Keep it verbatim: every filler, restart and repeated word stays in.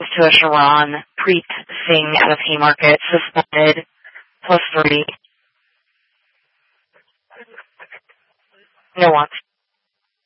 to a Sharon Preet Singh out of Haymarket, suspended, plus three. No wants.